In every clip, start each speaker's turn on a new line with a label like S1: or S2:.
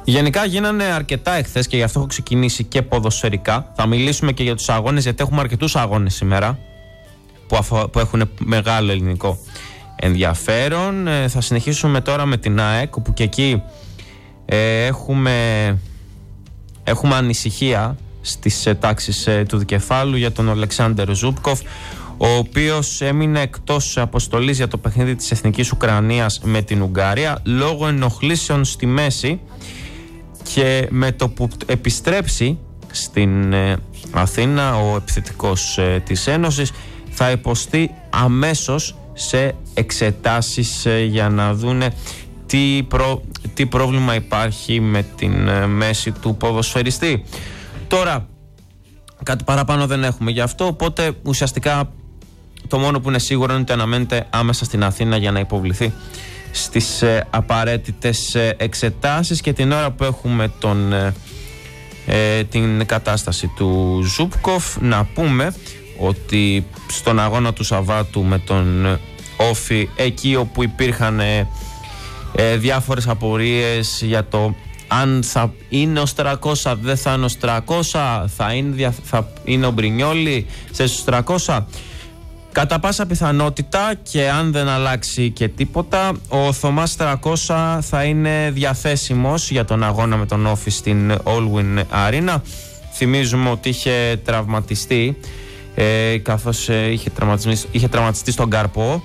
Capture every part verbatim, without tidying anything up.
S1: Γενικά γίνανε αρκετά εχθές και γι' αυτό έχω ξεκινήσει και ποδοσφαιρικά. Θα μιλήσουμε και για τους αγώνες, γιατί έχουμε αρκετούς αγώνες σήμερα που, αφο... που έχουν μεγάλο ελληνικό ενδιαφέρον. Ε, θα συνεχίσουμε τώρα με την ΑΕΚ, όπου και εκεί ε, έχουμε, έχουμε ανησυχία στις ε, τάξεις ε, του δικεφάλου για τον Ολεξάντερ Ζούπκοφ, ο οποίος έμεινε εκτός αποστολής για το παιχνίδι της Εθνικής Ουκρανίας με την Ουγγαρία λόγω ενοχλήσεων στη μέση, και με το που επιστρέψει στην ε, Αθήνα ο επιθετικός ε, της Ένωσης θα υποστεί αμέσως σε εξετάσεις ε, για να δούνε τι, προ, τι πρόβλημα υπάρχει με την ε, μέση του ποδοσφαιριστή. Τώρα κάτι παραπάνω δεν έχουμε γι' αυτό, οπότε ουσιαστικά το μόνο που είναι σίγουρο είναι ότι αναμένεται άμεσα στην Αθήνα για να υποβληθεί στις ε, απαραίτητες ε, εξετάσεις. Και την ώρα που έχουμε τον, ε, ε, την κατάσταση του Ζούπκοφ, να πούμε ότι στον αγώνα του Σαββάτου με τον Όφη, εκεί όπου υπήρχαν ε, ε, διάφορες απορίες για το αν θα είναι ο Στρακώσα, δεν θα είναι ο Στρακώσα, θα είναι, θα είναι ο Μπρινιόλι σε Στρακώσα, κατά πάσα πιθανότητα, και αν δεν αλλάξει και τίποτα, ο Θωμάς Στρακώσα θα είναι διαθέσιμος για τον αγώνα με τον Όφη στην Allwyn Arena. Θυμίζουμε ότι είχε τραυματιστεί ε, καθώς ε, είχε, τραυματιστεί, είχε τραυματιστεί στον Καρπό,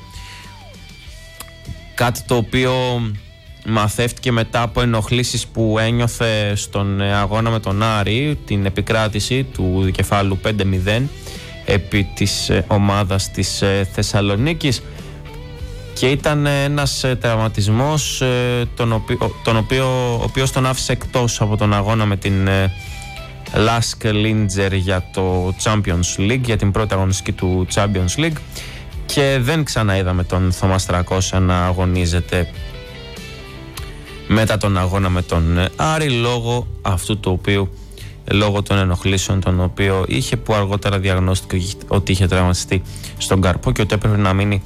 S1: κάτι το οποίο μαθεύτηκε μετά από ενοχλήσεις που ένιωθε στον αγώνα με τον Άρη, την επικράτηση του δικεφάλου πέντε μηδέν επί της ομάδας της Θεσσαλονίκης, και ήταν ένας τραυματισμός τον οποίο, τον οποίο, ο οποίος τον άφησε εκτός από τον αγώνα με την Lask Linzer για το Champions League, για την πρώτη αγωνιστική του Champions League, και δεν ξαναείδαμε τον Θωμά Στρακώσα να αγωνίζεται μετά τον αγώνα με τον Άρη, λόγω αυτού του οποίου, λόγω των ενοχλήσεων τον οποίο είχε, που αργότερα διαγνώστηκε ότι είχε τραυματιστεί στον Καρπό και ότι έπρεπε να μείνει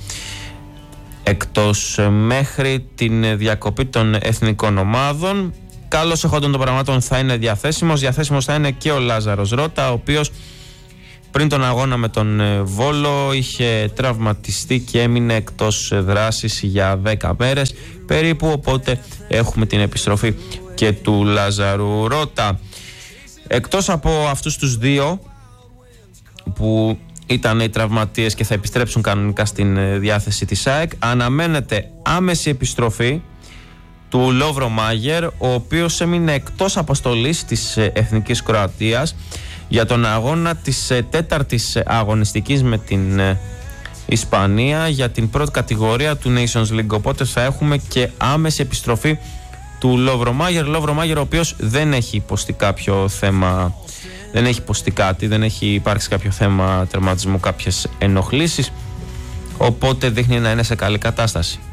S1: εκτός μέχρι την διακοπή των εθνικών ομάδων. Καλώς εχόντων των πραγμάτων θα είναι διαθέσιμος. Διαθέσιμος θα είναι και ο Λάζαρος Ρώτα, ο οποίος πριν τον αγώνα με τον Βόλο είχε τραυματιστεί και έμεινε εκτός δράσης για δέκα μέρες περίπου, οπότε έχουμε την επιστροφή και του Λάζαρου Ρώτα. Εκτός από αυτούς τους δύο που ήταν οι τραυματίες και θα επιστρέψουν κανονικά στην διάθεση της ΑΕΚ, αναμένεται άμεση επιστροφή του Λόβρο Μάγερ, ο οποίος έμεινε εκτός αποστολής της Εθνικής Κροατίας για τον αγώνα της τέταρτης αγωνιστικής με την Ισπανία για την πρώτη κατηγορία του Nations League, οπότε θα έχουμε και άμεση επιστροφή του Λόβρο Μάγερ. Λόβρο Μάγερ, ο οποίος δεν έχει υποστεί κάποιο θέμα, δεν έχει υποστεί κάτι, δεν έχει υπάρξει κάποιο θέμα τερματισμού, κάποιες ενοχλήσεις, οπότε δείχνει να είναι σε καλή κατάσταση.